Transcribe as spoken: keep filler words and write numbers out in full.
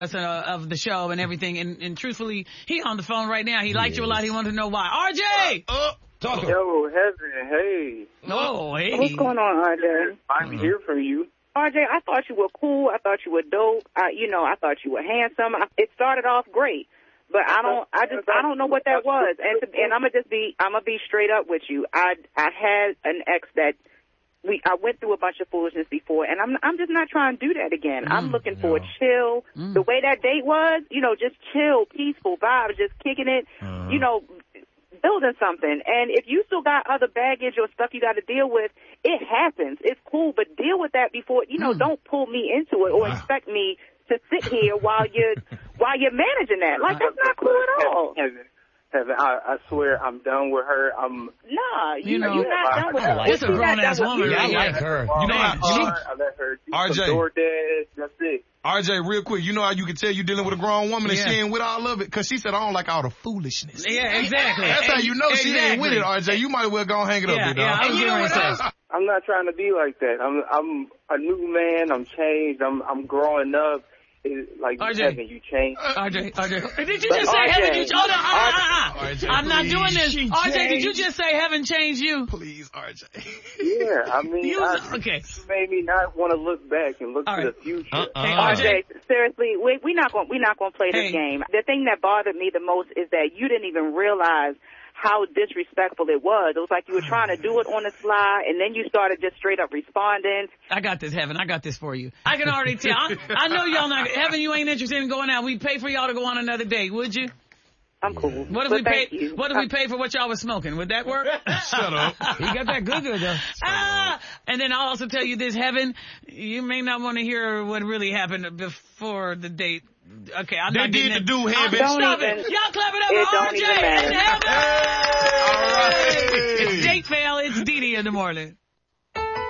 Uh, of the show and everything, and, and truthfully, he on the phone right now. He liked you a lot. He wanted to know why. R J! Uh, uh, talk to him. Yo, Heaven, hey. Oh, hey. What's going on, R J? I'm mm-hmm. here from you. R J, I thought you were cool. I thought you were dope. I, you know, I thought you were handsome. I, it started off great, but I don't, I just, I don't know what that was. And to, and I'm gonna just be, I'm gonna be straight up with you. I, I had an ex that we, I went through a bunch of foolishness before, and I'm, I'm just not trying to do that again. Mm, I'm looking for no. a chill. Mm. The way that date was, you know, just chill, peaceful vibes, just kicking it, uh. you know, building something. And if you still got other baggage or stuff you got to deal with, it happens. It's cool, but deal with that before, you know, mm. don't pull me into it or wow. expect me to sit here while you're, while you're managing that. Like, that's not cool at all. Heaven, I, I swear I'm done with her. I'm Nah, you, you know, you're not done with her. Like it's a grown-ass woman. Yeah, I like her. You know how, she, I let her do R J. some DoorDash, that's it. R J, real quick, you know how you can tell you dealing with a grown woman and yeah. she ain't with all of it? Because she said, I don't like all the foolishness. Yeah, exactly. That's how you know exactly. she ain't with it, R J. You might as well go and hang it yeah, up, big yeah, dog. I was you know what I I'm not trying to be like that. I'm I'm a new man. I'm changed. I'm I'm growing up. It, like R J. Heaven, you changed. R J, R J. Did you just say Heaven? You, hold on, uh, uh, uh. I'm not doing this. R J, did you just say Heaven changed you? Please, R J. Yeah, I mean, you, I, okay. you made me not want to look back and look All to right. the future. Uh-uh. Hey, R J, seriously, we we not going we not going to play this hey. game. The thing that bothered me the most is that you didn't even realize how disrespectful it was. It was like you were trying to do it on the sly, and then you started just straight up responding. I got this, Heaven. I got this for you. I can already tell. I, I know y'all not, Heaven, you ain't interested in going out. We'd pay for y'all to go on another date, would you? I'm cool. What if but we pay? you. What if we pay for what y'all was smoking? Would that work? Shut up. You got that good, good though. Ah, and then I'll also tell you this, Heaven. You may not want to hear what really happened before the date. Okay, I'm they not did the it. do, Heaven. Stop even, it. Y'all clap it up it for R J and Heaven. Hey. All right. It's date fail. It's Dee Dee in the morning.